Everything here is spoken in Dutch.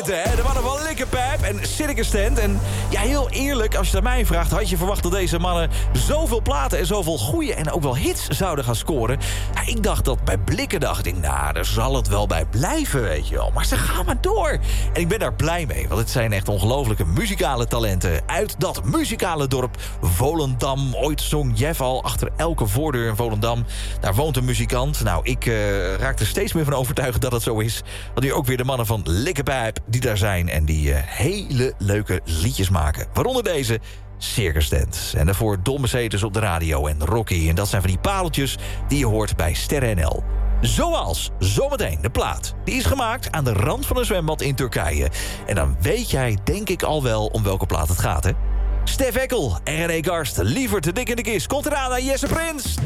talenten, hè? De mannen van Likkerpijp en Circus Tent. En ja, heel eerlijk, als je het aan mij vraagt... had je verwacht dat deze mannen zoveel platen en zoveel goede... en ook wel hits zouden gaan scoren? Ja, ik dacht dat bij Blikkendag. Ik denk, nou, daar zal het wel bij blijven, weet je wel. Maar ze gaan maar door. En ik ben daar blij mee, want het zijn echt ongelofelijke muzikale talenten... uit dat muzikale dorp Volendam. Ooit zong Jeff al achter elke voordeur in Volendam. Daar woont een muzikant. Nou, ik raak er steeds meer van overtuigd dat het zo is. Want nu ook weer de mannen van Likkerpijp die daar zijn... en die hele leuke liedjes maken. Waaronder deze Circus Tent. En daarvoor Don Mercedes op de radio en Rocky. En dat zijn van die pareltjes die je hoort bij Sterren NL. Zoals zometeen de plaat. Die is gemaakt aan de rand van een zwembad in Turkije. En dan weet jij denk ik al wel om welke plaat het gaat, hè? Stef Ekkel en René Garst, liever te dik in de kist. Komt eraan aan Jesse Prins.